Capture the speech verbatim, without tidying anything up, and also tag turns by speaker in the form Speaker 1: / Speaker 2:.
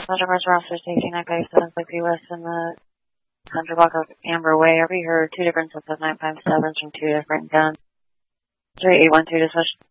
Speaker 1: Pleasure First Officer Safety nine five seven six West in the country block of Amber Way. We heard two different sets of nine five sevens from two different guns. three eight one two dispatch